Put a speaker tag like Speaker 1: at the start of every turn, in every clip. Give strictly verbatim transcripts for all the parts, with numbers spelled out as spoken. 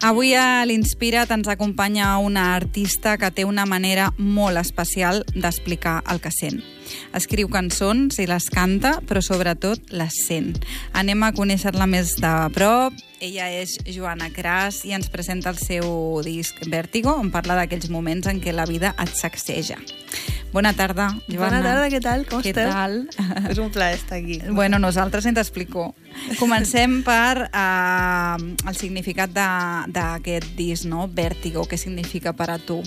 Speaker 1: Avui a l'Inspira't ens acompanya una artista que té una manera molt especial d'explicar el que sent. Escriu cançons i les canta, però sobretot les sent. Anem a conèixer-la més de prop. Ella és Joana Cras i ens presenta el seu disc Vértigo, on parla d'aquells moments en què la vida et sacseja. Bona tarda, Joana.
Speaker 2: Bona tarda, què tal? Com
Speaker 1: què
Speaker 2: esteu?
Speaker 1: Tal?
Speaker 2: És un plaer estar aquí.
Speaker 1: Bueno, nosaltres ens t'explico. Comencem per eh, el significat d'aquest disc, no? Vértigo, què significa per a tu?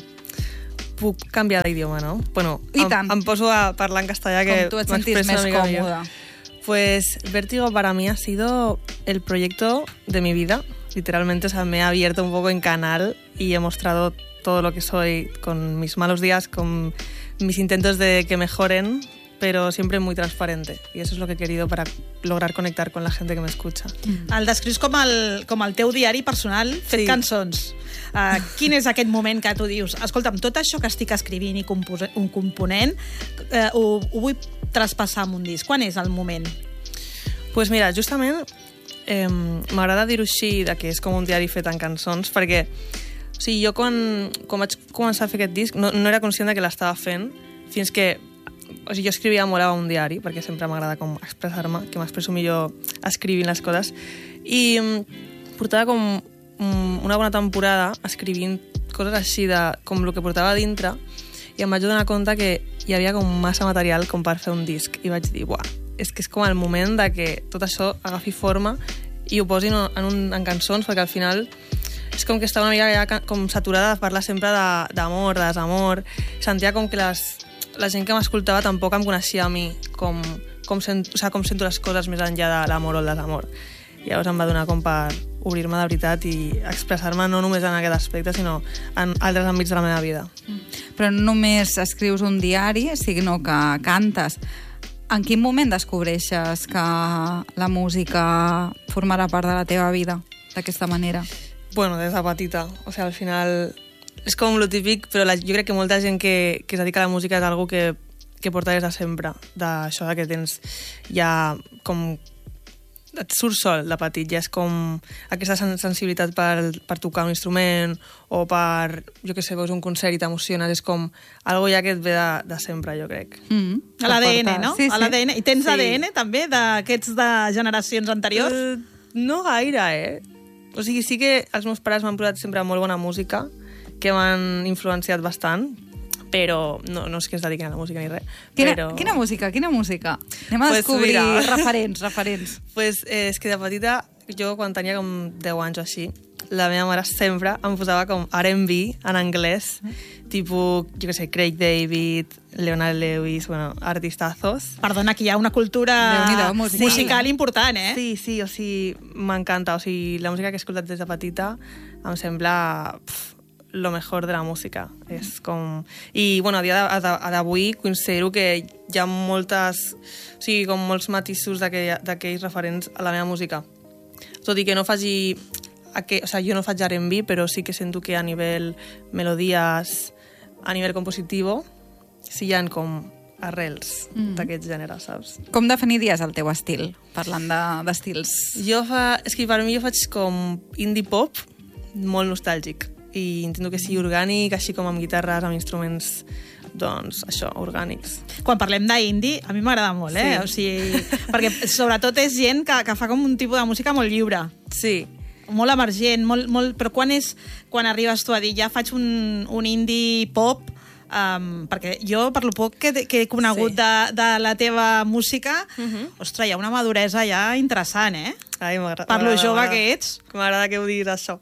Speaker 2: Puc canviar d'idioma, no? Bueno,
Speaker 1: I
Speaker 2: em,
Speaker 1: tant.
Speaker 2: em poso a parlar en castellà, que
Speaker 1: Com tu et sentis
Speaker 2: m'expreso
Speaker 1: més
Speaker 2: una mica
Speaker 1: còmoda.
Speaker 2: millor. Pues Vértigo para mí ha sido el proyecto de mi vida. Literalmente, o sea, me he abierto un poco en canal y he mostrado todo lo que soy con mis malos días, con mis intentos de que mejoren, pero siempre muy transparente. Y eso es lo que he querido para lograr conectar con la gente que me escucha.
Speaker 3: Mm. El descrius com el, com el teu diari personal fet
Speaker 2: Sí.
Speaker 3: cançons. Uh, quin és aquest moment que tu dius, escolta'm, tot això que estic escrivint i compos un component uh, ho, ho vull traspassar amb un disc. Quan és el moment?
Speaker 2: Pues mira, justament eh, m'agrada dir-ho així, de que és com un diari fet en cançons, perquè o sigui, jo quan, quan vaig començar a fer aquest disc no, no era conscient de que l'estava fent fins que o sigui, jo escrivia molt a un diari, perquè sempre m'agrada com expressar-me, que m'expresso millor escrivint les coses, i mm, portava com mm, una bona temporada escrivint coses així de com el que portava a dintre, i em vaig donar compte que hi havia com massa material com per fer un disc, i vaig dir, buah, és que és com el moment de que tot això agafi forma i ho posin en, un, en cançons, perquè al final és com que estava una mica ja com saturada de parlar sempre d'amor, de desamor. Sentia com que les, la gent que m'escoltava tampoc em coneixia a mi, com, com, sent, o sigui, com sento les coses més enllà de l'amor o el desamor. I llavors em va donar com per obrir-me de veritat i expressar-me no només en aquest aspecte, sinó en altres àmbits de la meva vida.
Speaker 1: Però no només escrius un diari, sinó que cantes. En quin moment descobreixes que la música formarà part de la teva vida d'aquesta manera?
Speaker 2: Bueno, des de petita. O sigui, al final és com lo típic, però la, jo crec que molta gent que, que es dedica a la música és algo que, que porta des de sempre. D'això que tens ja com et surt sol de petit, ja és com aquesta sensibilitat per, per tocar un instrument o per, jo què sé, veus un concert i t'emociones, és com algo ja que et ve de, de sempre, jo crec.
Speaker 1: Mm,
Speaker 3: A l'A D N, no?
Speaker 1: Sí, sí.
Speaker 3: A l'A D N. I tens
Speaker 2: Sí.
Speaker 3: A D N també d'aquests de generacions anteriors?
Speaker 2: Uh, no gaire, eh? O sigui, sí que els meus pares m'han posat sempre molt bona música, que m'han influenciat bastant, però no, no és que es dediquin a la música ni res.
Speaker 1: Quina,
Speaker 2: però...
Speaker 1: quina música, quina música? Anem a
Speaker 2: Pues
Speaker 1: descobrir
Speaker 2: mira.
Speaker 1: referents, referents.
Speaker 2: Pues eh, és que de petita, jo quan tenia com deu anys o així, la meva mare sempre em posava com R and B en anglès, tipus, jo què sé, Craig David, Leonard Lewis, bueno, artistazos.
Speaker 3: Perdona, que hi ha una cultura
Speaker 1: Déu-n'hi-do, musical.
Speaker 3: musical important, eh?
Speaker 2: Sí, sí, o sigui, m'encanta. O sigui, la música que he escoltat des de petita em sembla pff, lo mejor de la música. És com... I, bueno, a dia d'avui considero que hi ha moltes... O sigui, com molts matisos d'aquells referents a la meva música. Tot i que no faci... Que, o sigui, jo no faig R and B, però sí que sento que a nivell melodies, a nivell compositivo, sí hi ha com arrels mm. d'aquests gèneres, saps?
Speaker 1: Com definiries el teu estil, parlant d'estils?
Speaker 2: De, jo fa... És que per mi jo faig com indie pop molt nostàlgic i intento que sigui orgànic, així com amb guitarres, amb instruments, doncs, això, orgànics.
Speaker 3: Quan parlem d'indie, a mi m'agrada molt, eh?
Speaker 2: Sí.
Speaker 3: O sigui, perquè sobretot és gent que, que fa com un tipus de música molt lliure.
Speaker 2: Sí.
Speaker 3: Molt emergent, molt, molt... però quan és quan arribes tu a dir ja faig un, un indie pop, um, perquè jo, per lo poc que, que he conegut
Speaker 2: Sí.
Speaker 3: de, de la teva música,
Speaker 2: Uh-huh.
Speaker 3: ostres, hi ha una maduresa ja interessant, eh?
Speaker 2: Ai, m'agrada.
Speaker 3: Per lo
Speaker 2: m'agrada,
Speaker 3: jove
Speaker 2: m'agrada.
Speaker 3: que ets.
Speaker 2: M'agrada que ho diguis, això.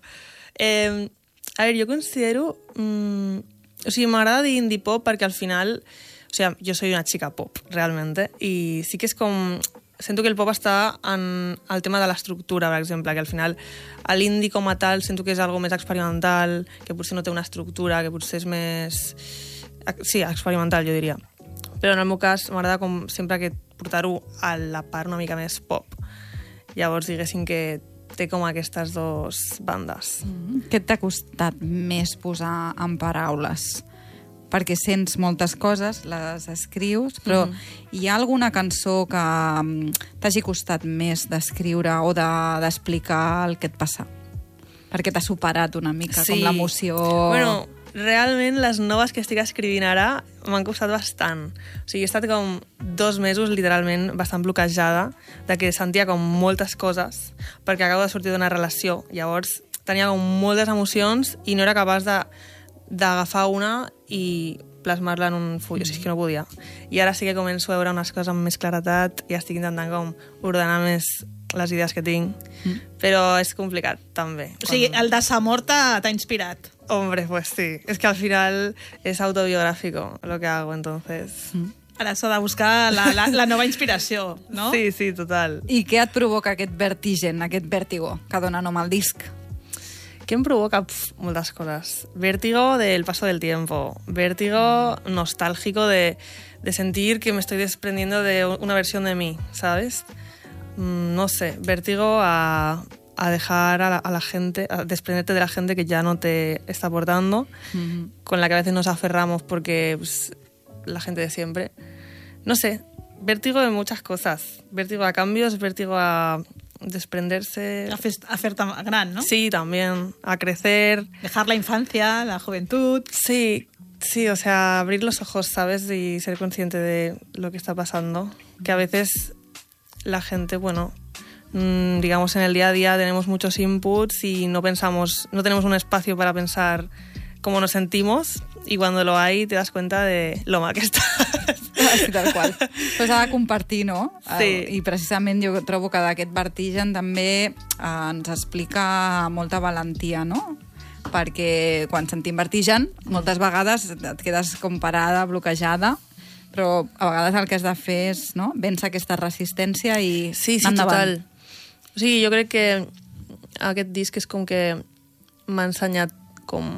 Speaker 2: Eh, a veure, jo considero... Mm, o sigui, m'agrada dir indie pop perquè al final... O sigui, jo soy una chica pop, realmente, i sí que és com... Sento que el pop està en el tema de l'estructura, per exemple, que al final l'indie com a tal sento que és algo més experimental, que potser no té una estructura, que potser és més... Sí, experimental, jo diria. Però en el meu cas m'agrada com sempre que portar-ho a la part una mica més pop. Llavors, diguéssim que té com aquestes dues bandes.
Speaker 1: Mm. Què t'ha costat més posar en paraules? Perquè sents moltes coses, les escrius, però mm. hi ha alguna cançó que t'hagi costat més d'escriure o d'explicar de, el que et passa? perquè t'ha superat una mica,
Speaker 2: Sí.
Speaker 1: com l'emoció...
Speaker 2: Bueno, realment les noves que estic escrivint ara m'han costat bastant. O sigui, he estat com dos mesos literalment bastant bloquejada, de que sentia com moltes coses, perquè acabo de sortir d'una relació. Llavors tenia com moltes emocions i no era capaç de d'agafar una i plasmar-la en un full, o sigui, és que no podia. I ara sí que començo a veure unes coses amb més claretat i estic intentant com ordenar més les idees que tinc, mm. però és complicat, també.
Speaker 3: O sigui, el desamor t'ha t'ha inspirat.
Speaker 2: Hombre, pues sí. Es que al final es autobiográfico lo que hago, entonces...
Speaker 3: Mm. Ara s'ha de buscar la, la, la nova inspiració, no?
Speaker 2: Sí, sí, total.
Speaker 1: I què et provoca aquest vertigen, aquest vèrtigo que dona nom al disc?
Speaker 2: ¿Qué me provoca? Pff, muchas cosas. Vértigo del paso del tiempo. Vértigo nostálgico de, de sentir que me estoy desprendiendo de una versión de mí, ¿sabes? Mm, no sé. Vértigo a, a dejar a la, a la gente, a desprenderte de la gente que ya no te está aportando, mm-hmm. con la que a veces nos aferramos porque pues, la gente de siempre. No sé. Vértigo de muchas cosas. Vértigo a cambios, vértigo a... desprenderse...
Speaker 3: A, fer, a fer-te gran, ¿no?
Speaker 2: Sí, también. A crecer.
Speaker 3: Dejar la infancia, la juventud.
Speaker 2: Sí, sí, o sea, abrir los ojos, ¿sabes? Y ser consciente de lo que está pasando. Que a veces la gente, bueno, mmm, digamos en el día a día tenemos muchos inputs y no pensamos, no tenemos un espacio para pensar cómo nos sentimos y cuando lo hay te das cuenta de lo mal que estás.
Speaker 1: Sí, tal qual. Però s'ha de compartir, no?
Speaker 2: Sí.
Speaker 1: I precisament jo trobo que d'aquest vertigen també eh, ens explica molta valentia, no? Perquè quan sentim vertigen, moltes vegades et quedes com parada, bloquejada, però a vegades el que has de fer és, no?, vèncer aquesta resistència i
Speaker 2: Sí, sí,
Speaker 1: endavant.
Speaker 2: total. O sigui, jo crec que aquest disc és com que m'ha ensenyat com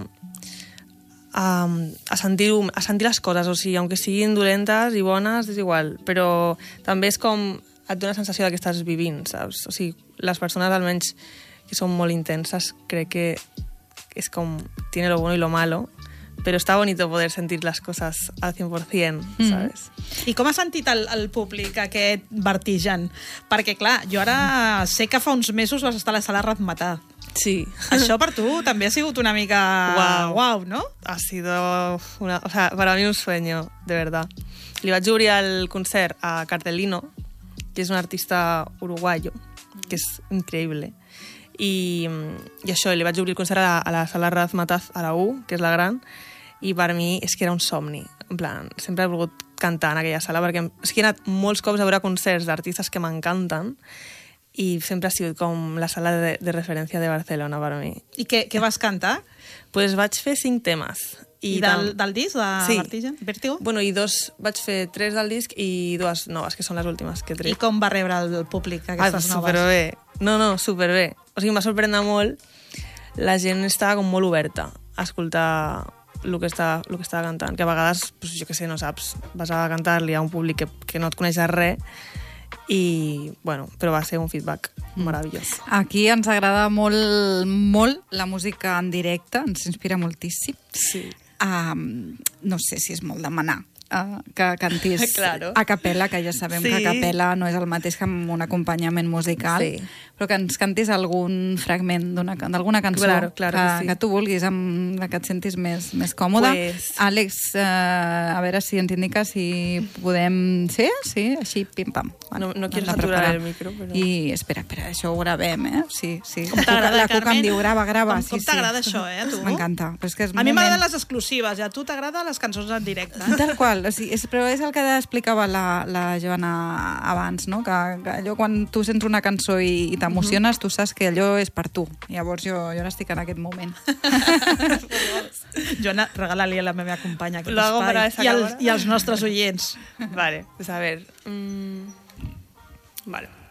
Speaker 2: a, a, sentir, a sentir les coses, o sigui, aunque siguin dolentes i bones, és igual, però també és com et dona la sensació de que estàs vivint, saps? O sigui, les persones almenys que són molt intenses, crec que és com, tiene lo bueno y lo malo, però està bonito poder sentir les coses al cien por cien, ¿sabes?
Speaker 3: Mm. I com ha sentit el, el públic aquest vertigen? Perquè, clar, jo ara sé que fa uns mesos vas estar a la sala Razmataz.
Speaker 2: Sí.
Speaker 3: Això per tu també ha sigut una mica...
Speaker 2: Wow.
Speaker 3: Wow, ¿no?
Speaker 2: Ha sido una, o sea, para mí un sueño, de verdad. Li vaig obrir el concert a Cartelino, que és un artista uruguayo, que és increïble. I, i això, li vaig obrir el concert a la, a la sala Razmataz a la U, que és la gran, i per mi és que era un somni. En plan, sempre he volgut cantar en aquella sala, perquè és que he anat molts cops a veure concerts d'artistes que m'encanten, i sempre ha sigut com la sala de, de referència de Barcelona per mi.
Speaker 3: I què, què vas cantar?
Speaker 2: Pues vaig fer cinc temes.
Speaker 3: I, I del, del disc, de
Speaker 2: sí.
Speaker 3: Vertigen? Vértigo?
Speaker 2: Bueno, i dos, vaig fer tres del disc i dues noves, que són les últimes que he tret.
Speaker 3: I com va rebre el públic aquestes
Speaker 2: ah,
Speaker 3: noves?
Speaker 2: Superbé. No, no, superbé. O sigui, em va sorprendre molt. La gent estava com molt oberta a escoltar el que estava, el que estava cantant, que a vegades, pues, jo què sé, no saps, vas a cantar-li a un públic que, que no et coneix de res i, bueno, però va ser un feedback meravellós.
Speaker 1: Aquí ens agrada molt, molt la música en directe, ens inspira moltíssim.
Speaker 2: Sí.
Speaker 1: Um, no sé si és molt demanar uh, que cantis
Speaker 2: Claro.
Speaker 1: a capella, que ja sabem
Speaker 2: Sí.
Speaker 1: que a capella no és el mateix que amb un acompanyament musical,
Speaker 2: Sí.
Speaker 1: però que ens cantis algun fragment d'una- d'alguna cançó
Speaker 2: Claro, claro
Speaker 1: que,
Speaker 2: que sí.
Speaker 1: que tu vulguis, amb la que et sentis més, més còmode.
Speaker 2: Pues-
Speaker 1: Àlex, uh, a veure si ens indica si podem... Sí? Sí? Així, pim-pam.
Speaker 2: No- no quiero
Speaker 1: hem de
Speaker 2: saturar
Speaker 1: preparar.
Speaker 2: el micro, però-
Speaker 1: I espera, espera, això ho gravem, eh? Sí, sí.
Speaker 3: Com t'agrada,
Speaker 1: la Cuca
Speaker 3: Carmen?
Speaker 1: em diu, grava, grava.
Speaker 3: Com,
Speaker 1: sí,
Speaker 3: com
Speaker 1: sí.
Speaker 3: t'agrada això, eh, a tu?
Speaker 1: M'encanta. Però és que és
Speaker 3: A mi
Speaker 1: moment-
Speaker 3: m'agraden les exclusives, i a tu t'agraden les cançons en directe.
Speaker 1: Tal qual, o sigui, és, però és el que explicava la, la Joana abans, no? Que, que allò quan tu sents una cançó i, i t'emociones, tu saps que allò és per tu. Llavors jo, jo ara estic en aquest moment.
Speaker 3: Joana, regala-li a la meva companya aquest
Speaker 2: Lo hago
Speaker 3: espai.
Speaker 2: para esa
Speaker 3: I, el,
Speaker 2: cámara.
Speaker 3: I als nostres oients.
Speaker 2: Vale, pues a ver. Mmm... Vale.